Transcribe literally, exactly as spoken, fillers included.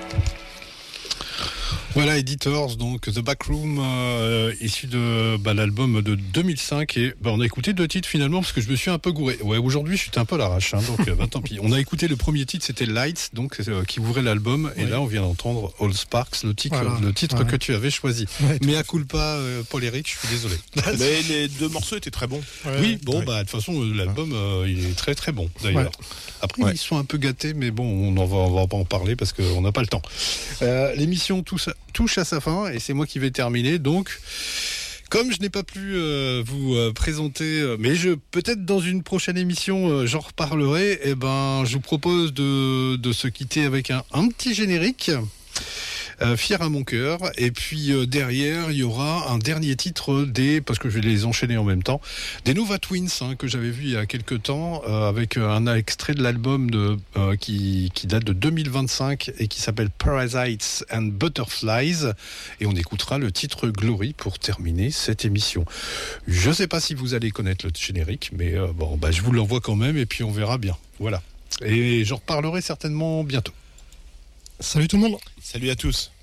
Voilà, Editors, donc The Backroom, euh, issu de bah, l'album de deux mille cinq. Et bah, on a écouté deux titres finalement parce que je me suis un peu gouré. Ouais, aujourd'hui, je suis un peu à l'arrache, hein, donc bah, tant pis. On a écouté le premier titre, c'était Lights, donc euh, qui ouvrait l'album. Et oui. Là, on vient d'entendre All Sparks, le titre, voilà. le titre ouais. que tu avais choisi. Ouais, mais à culpa, euh, Paul-Éric, je suis désolé. Mais les deux morceaux étaient très bons. Ouais, oui, bon, ouais. bah de toute façon, l'album, euh, il est très très bon d'ailleurs. Ouais. Après, ouais. ils sont un peu gâtés, mais bon, on en va, on va pas en parler parce qu'on n'a pas le temps. Euh, l'émission touche à, touche à sa fin et c'est moi qui vais terminer. Donc, comme je n'ai pas pu euh, vous euh, présenter, euh, mais je peut-être dans une prochaine émission, euh, j'en reparlerai. Et eh ben, je vous propose de, de se quitter avec un, un petit générique. Euh, Fier à mon cœur, et puis euh, derrière il y aura un dernier titre des, parce que je vais les enchaîner en même temps, des Nova Twins hein, que j'avais vu il y a quelques temps euh, avec un extrait de l'album de, euh, qui, qui date de deux mille vingt-cinq et qui s'appelle Parasites and Butterflies, et on écoutera le titre Glory pour terminer cette émission. Je sais pas si vous allez connaître le générique, mais euh, bon bah je vous l'envoie quand même et puis on verra bien. Voilà, et j'en reparlerai certainement bientôt. Salut tout le monde. Salut à tous.